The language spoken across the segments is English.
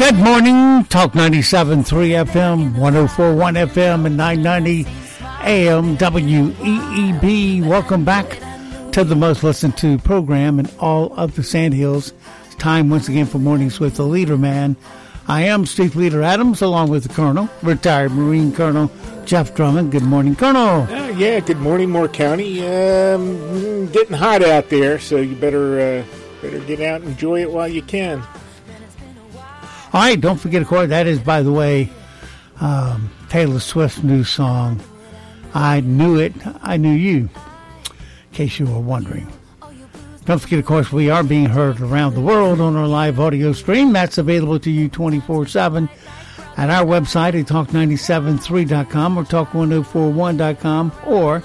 Good morning, Talk 97.3 FM, 104.1 FM, and 990 AM WEEB. Welcome back to the most listened to program in all of the Sandhills. It's time once again for Mornings with the Leader Man. I am Steve Leader Adams, along with the Colonel, retired Marine Colonel Jeff Drummond. Good morning, Colonel. Yeah, good morning, Moore County. Getting hot out there, so you better get out and enjoy it while you can. All right, don't forget, of course, that is, by the way, Taylor Swift's new song, I Knew It, I Knew You, in case you were wondering. Don't forget, of course, we are being heard around the world on our live audio stream. That's available to you 24/7 at our website at talk973.com or talk1041.com or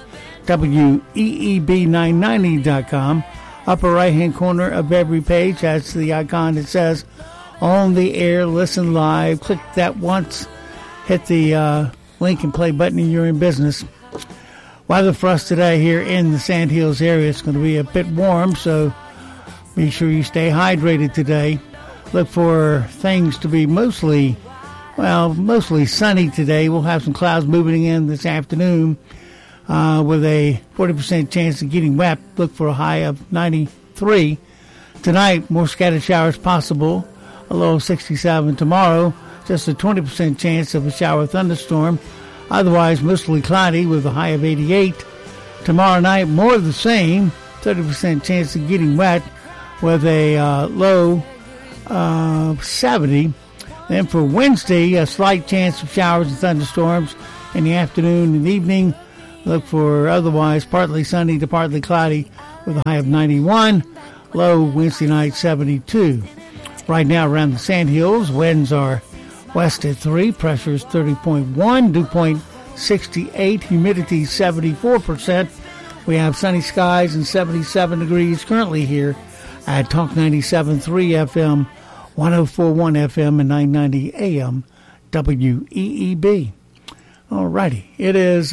weeb990.com. Upper right-hand corner of every page has the icon that says On the Air, Listen Live. Click that once, hit the link and play button, and you're in business. Weather for us today here in the Sandhills area, it's going to be a bit warm, so be sure you stay hydrated today. Look for things to be mostly sunny today. We'll have some clouds moving in this afternoon with a 40% chance of getting wet. Look for a high of 93. Tonight, more scattered showers possible, a low of 67. Tomorrow, just a 20% chance of a shower thunderstorm. Otherwise, mostly cloudy with a high of 88. Tomorrow night, more of the same, 30% chance of getting wet with a low of 70. Then for Wednesday, a slight chance of showers and thunderstorms in the afternoon and evening. Look for otherwise partly sunny to partly cloudy with a high of 91. Low Wednesday night, 72. Right now around the Sandhills, winds are west at 3, pressure is 30.1, dew point 68, humidity 74%. We have sunny skies and 77 degrees currently here at Talk 97.3 FM, 104.1 FM, and 990 AM WEEB. All righty, it is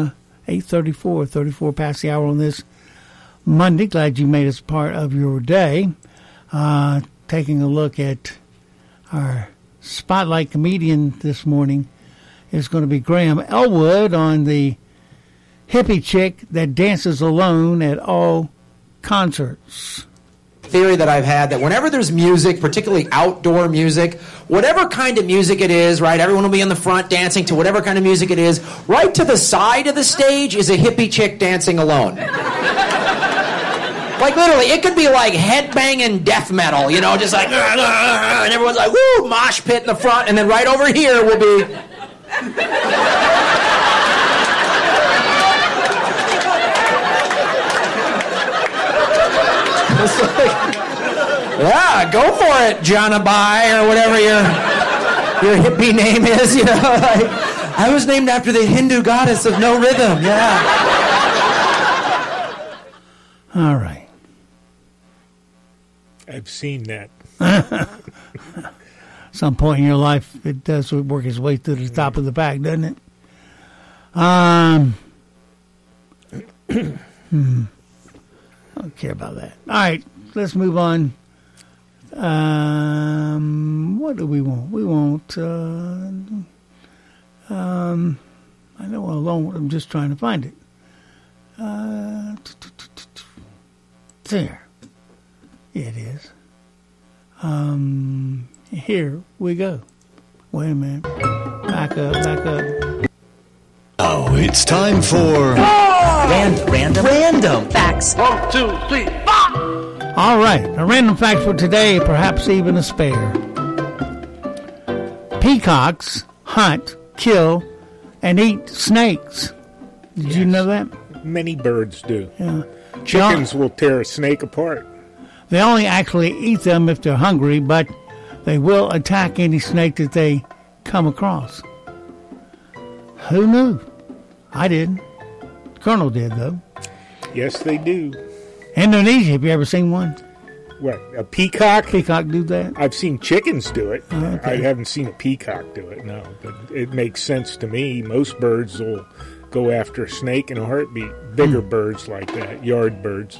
8:34 past the hour on this Monday. Glad you made us part of your day. Taking a look at our spotlight comedian this morning is going to be Graham Elwood on the hippie chick that dances alone at all concerts. Theory that I've had that whenever there's music, particularly outdoor music, whatever kind of music it is, right, everyone will be in the front dancing to whatever kind of music it is. Right to the side of the stage is a hippie chick dancing alone. Like, literally, it could be like headbanging death metal, you know, just like, and everyone's like, woo, mosh pit in the front, and then right over here will be... Yeah, go for it, Jonabai, or whatever your hippie name is, you know. Like, I was named after the Hindu goddess of no rhythm, yeah. All right. I've seen that. Some point in your life, it does work its way to the top of the pack, doesn't it? I don't care about that. All right, let's move on. What do we want? We want, I know alone, I'm just trying to find it. There. It is. Here we go. Wait a minute. Back up. Oh, it's time for random facts. 1, 2, 3, 4. All right, a random fact for today, perhaps even a spare. Peacocks hunt, kill, and eat snakes. Did you know that? Many birds do. Yeah. Chickens will tear a snake apart. They only actually eat them if they're hungry, but they will attack any snake that they come across. Who knew? I didn't. Colonel did, though. Yes, they do. Indonesia, have you ever seen one? What, a peacock? Peacock do that? I've seen chickens do it. Okay. I haven't seen a peacock do it, no. But it makes sense to me. Most birds will go after a snake in a heartbeat. Bigger birds like that, yard birds.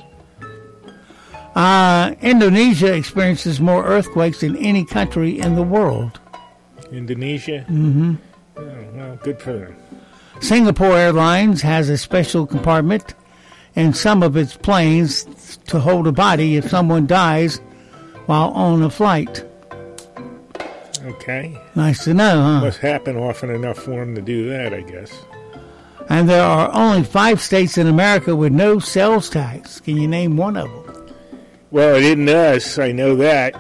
Indonesia experiences more earthquakes than any country in the world. Indonesia? Mm-hmm. Oh, well, good for them. Singapore Airlines has a special compartment in some of its planes to hold a body if someone dies while on a flight. Okay. Nice to know, huh? Must happen often enough for them to do that, I guess. And there are only 5 states in America with no sales tax. Can you name one of them? Well, it isn't us. I know that.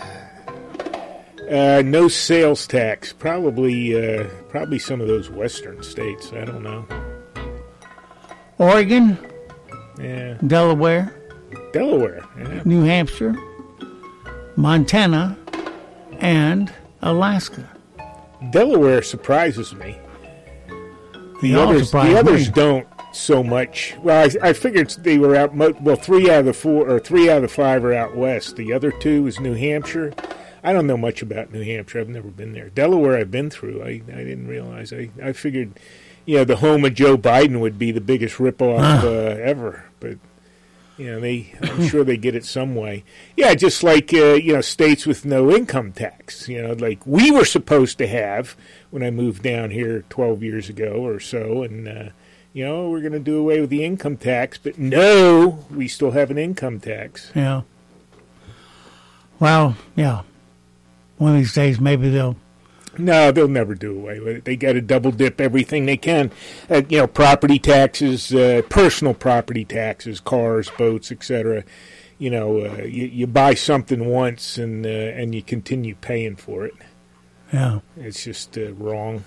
No sales tax. Probably some of those western states. I don't know. Oregon, Yeah. Delaware, Yeah. New Hampshire, Montana, and Alaska. Delaware surprises me. They all surprise The others me. don't so much. Well, I figured they were out. Well, 3 out of the 4 or 3 out of the 5 are out west. The other 2 is New Hampshire. I don't know much about New Hampshire. I've never been there. Delaware, I've been through. I didn't realize. I figured, the home of Joe Biden would be the biggest ripoff ever. But I'm sure they get it some way. Yeah, just like states with no income tax. Like we were supposed to have when I moved down here 12 years ago or so, and we're going to do away with the income tax. But no, we still have an income tax. Yeah. Well, yeah. One of these days, maybe they'll. No, they'll never do away with it. They got to double dip everything they can. Property taxes, personal property taxes, cars, boats, etc. You buy something once and you continue paying for it. Yeah. It's just wrong.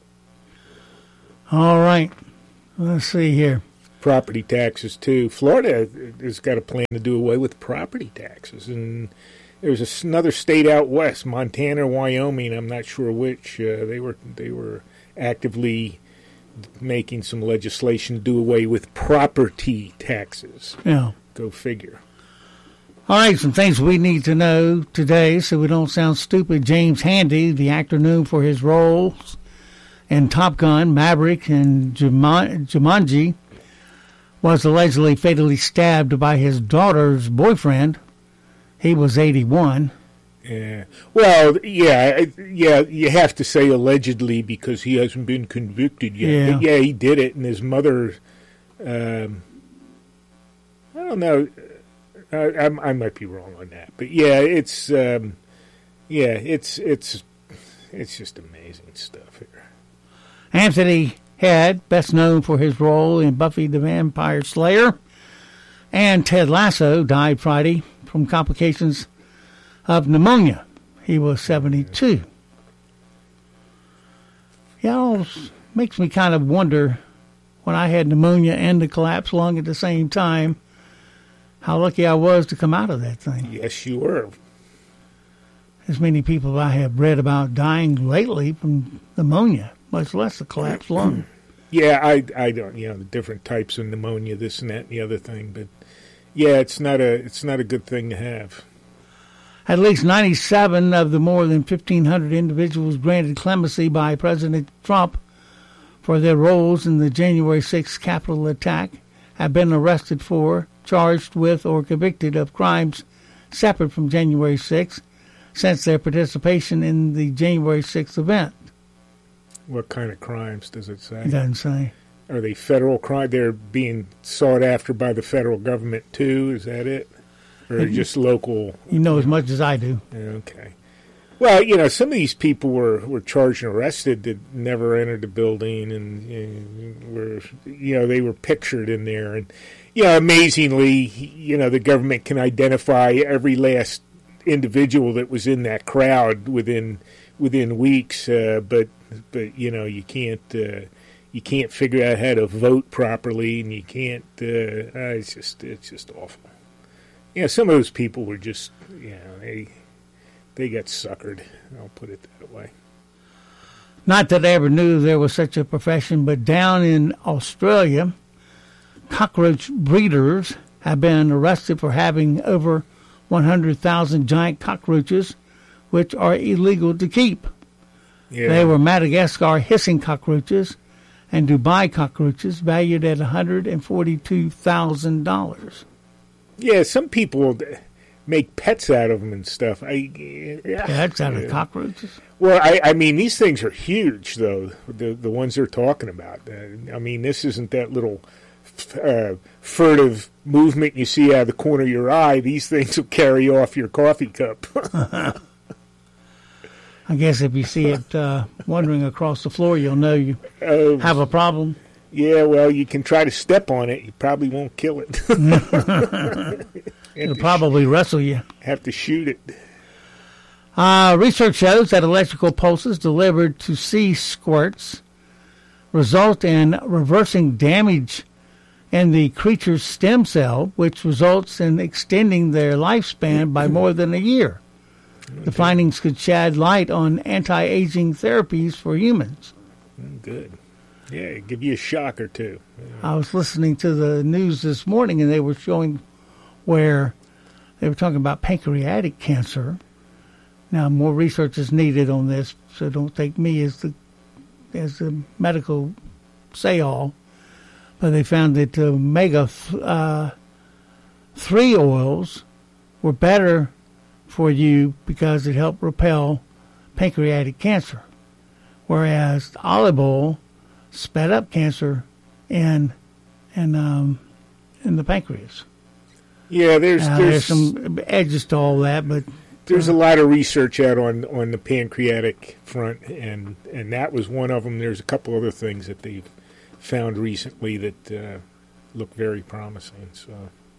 All right. Let's see here. Property taxes too. Florida has got a plan to do away with property taxes, and there's another state out west, Montana or Wyoming, I'm not sure which. They were actively making some legislation to do away with property taxes. Yeah. Go figure. All right, some things we need to know today so we don't sound stupid. James Handy, the actor known for his roles in Top Gun, Maverick, and Jumanji, was allegedly fatally stabbed by his daughter's boyfriend. He was 81. Yeah. Well, yeah. You have to say allegedly because he hasn't been convicted yet. Yeah. But yeah, he did it, and his mother. I don't know. I might be wrong on that, but yeah, it's just amazing stuff here. Anthony Head, best known for his role in Buffy the Vampire Slayer, and Ted Lasso, died Friday from complications of pneumonia. He was 72. Yeah, it makes me kind of wonder, when I had pneumonia and the collapsed lung at the same time, how lucky I was to come out of that thing. Yes, you were. As many people I have read about dying lately from pneumonia, much less a collapsed lung. Yeah, I don't, the different types of pneumonia, this and that and the other thing, but yeah, it's not a good thing to have. At least 97 of the more than 1,500 individuals granted clemency by President Trump for their roles in the January 6th Capitol attack have been arrested for, charged with, or convicted of crimes separate from January 6th since their participation in the January 6th event. What kind of crimes does it say? It doesn't say. Are they federal crimes? They're being sought after by the federal government too? Is that it? Or just local? You know as much as I do. Okay. Well, some of these people were charged and arrested that never entered the building, and they were pictured in there. And amazingly, the government can identify every last individual that was in that crowd within weeks. But you can't figure out how to vote properly, and you can't. It's just awful. Some of those people were just they got suckered. I'll put it that way. Not that I ever knew there was such a profession, but down in Australia, cockroach breeders have been arrested for having over 100,000 giant cockroaches, which are illegal to keep. Yeah. They were Madagascar hissing cockroaches and Dubai cockroaches valued at $142,000. Yeah, some people, make pets out of them and stuff. Pets out of cockroaches? Well, I mean, these things are huge, though, the ones they're talking about. I mean, this isn't that little furtive movement you see out of the corner of your eye. These things will carry off your coffee cup. I guess if you see it wandering across the floor, you'll know you have a problem. Yeah, well, you can try to step on it. You probably won't kill it. It'll probably wrestle you. Have to shoot it. Research shows that electrical pulses delivered to sea squirts result in reversing damage in the creature's stem cell, which results in extending their lifespan by more than a year. The findings could shed light on anti-aging therapies for humans. Good. Yeah, give you a shock or two. I was listening to the news this morning, and they were showing where they were talking about pancreatic cancer. Now, more research is needed on this, so don't take me as the medical say-all. But they found that omega-3 oils were better for you because it helped repel pancreatic cancer, whereas olive oil sped up cancer in the pancreas. Yeah, there's some edges to all that, but there's a lot of research out on the pancreatic front, and that was one of them. There's a couple other things that they've found recently that look very promising. So,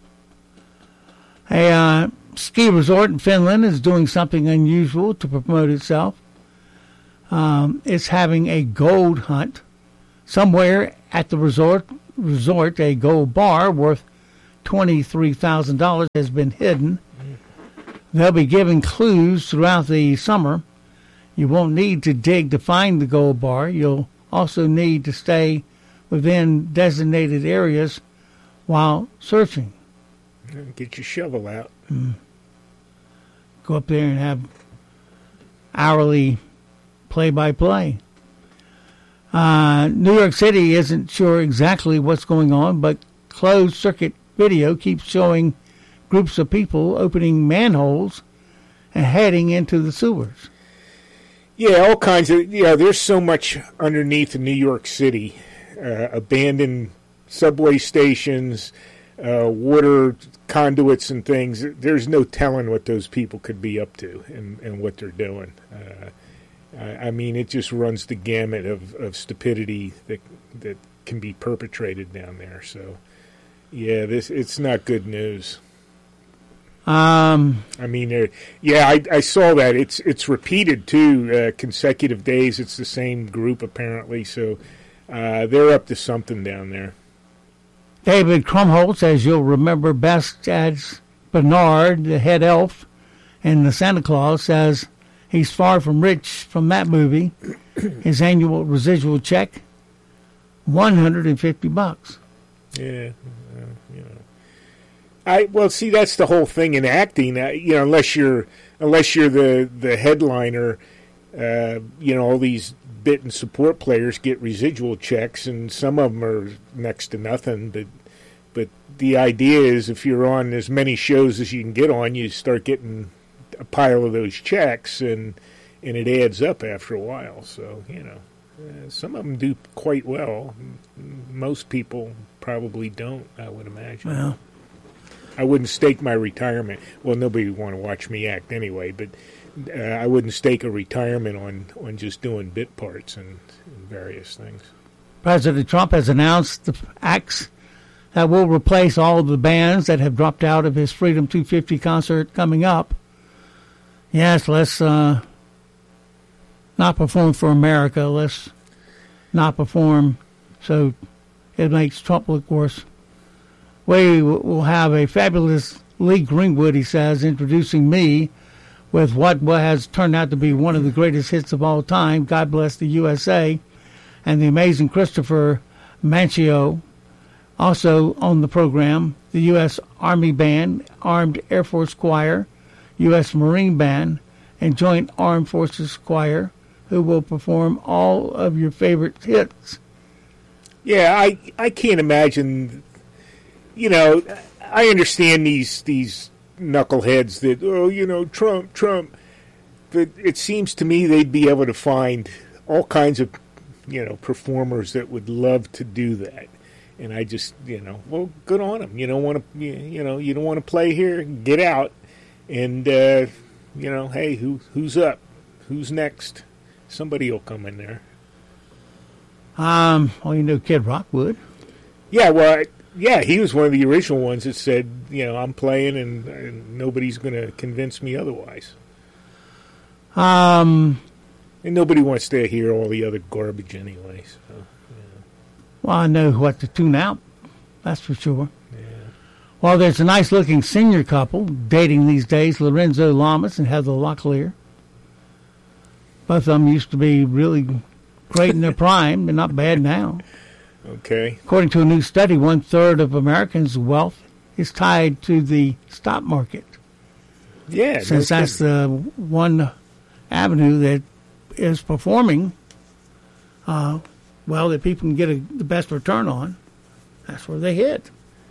a ski resort in Finland is doing something unusual to promote itself. It's having a gold hunt. Somewhere at the resort, a gold bar worth $23,000 has been hidden. They'll be giving clues throughout the summer. You won't need to dig to find the gold bar. You'll also need to stay within designated areas while searching. Get your shovel out. Go up there and have hourly play-by-play. New York City isn't sure exactly what's going on, but closed-circuit video keeps showing groups of people opening manholes and heading into the sewers. Yeah, all kinds of... Yeah, there's so much underneath New York City. Abandoned subway stations, water conduits and things. There's no telling what those people could be up to and what they're doing. I mean, it just runs the gamut of stupidity that can be perpetrated down there. So, yeah, it's not good news. I mean, I saw that. It's repeated, too, consecutive days. It's the same group, apparently. So they're up to something down there. David Krumholtz, as you'll remember best as Bernard, the head elf, in the Santa Claus, says he's far from rich from that movie. His annual residual check, $150. Yeah, see, that's the whole thing in acting. Unless you're the headliner, all these bit and support players get residual checks, and some of them are next to nothing. But the idea is, if you're on as many shows as you can get on, you start getting a pile of those checks, and it adds up after a while. So some of them do quite well. Most people probably don't, I would imagine. Well, I wouldn't stake my retirement. Well, nobody would want to watch me act anyway, but I wouldn't stake a retirement on just doing bit parts and various things. President Trump has announced the acts that will replace all of the bands that have dropped out of his Freedom 250 concert coming up. Yes, let's not perform for America. Let's not perform so it makes Trump look worse. We will have a fabulous Lee Greenwood, he says, introducing me with what has turned out to be one of the greatest hits of all time, God Bless the USA, and the amazing Christopher Mancio. Also on the program, the U.S. Army Band, Armed Air Force Choir, U.S. Marine Band, and Joint Armed Forces Choir, who will perform all of your favorite hits. Yeah, I can't imagine. I understand these knuckleheads that, Trump. But it seems to me they'd be able to find all kinds of, performers that would love to do that. And I just, well, good on them. You don't want to, you don't want to play here, get out. And, hey, who's up? Who's next? Somebody will come in there. Kid Rock would. Yeah, well, he was one of the original ones that said, I'm playing and nobody's going to convince me otherwise. And nobody wants to hear all the other garbage anyway. So, Well, I know what to tune out. That's for sure. Yeah. Well, there's a nice-looking senior couple dating these days, Lorenzo Lamas and Heather Locklear. Both of them used to be really great in their prime. They're not bad now. Okay. According to a new study, 1/3 of Americans' wealth is tied to the stock market. Yeah. Since that's the one avenue that is performing that people can get the best return on, that's where they hit.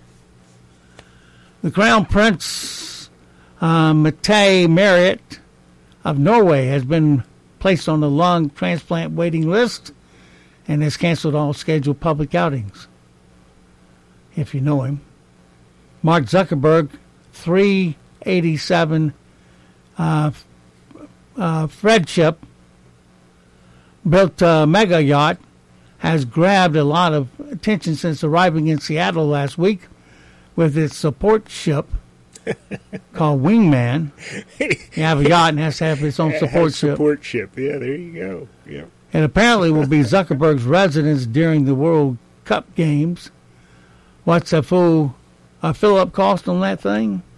The Crown Prince Mette Marit of Norway has been placed on the lung transplant waiting list and has canceled all scheduled public outings, if you know him. Mark Zuckerberg, 387 Fredship, built a mega yacht, has grabbed a lot of attention since arriving in Seattle last week with its support ship called Wingman. You have a yacht and has to have its own support ship. Support ship, yeah, there you go. Yeah. It apparently will be Zuckerberg's residence during the World Cup games. What's a full fill-up cost on that thing?